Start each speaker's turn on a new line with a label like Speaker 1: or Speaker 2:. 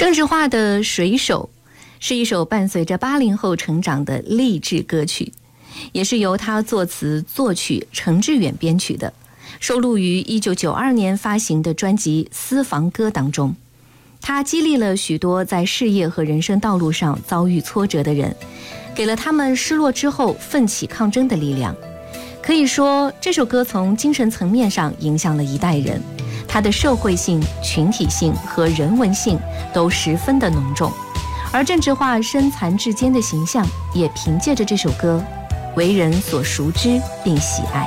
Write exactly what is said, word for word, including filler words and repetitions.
Speaker 1: 郑智化的《水手》是一首伴随着八零后成长的励志歌曲，也是由他作词作曲，程志远编曲的，收录于一九九二年发行的专辑《私房歌》当中。他激励了许多在事业和人生道路上遭遇挫折的人，给了他们失落之后奋起抗争的力量。可以说，这首歌从精神层面上影响了一代人，它的社会性、群体性和人文性都十分的浓重。而郑智化身残志坚的形象，也凭借着这首歌为人所熟知并喜爱。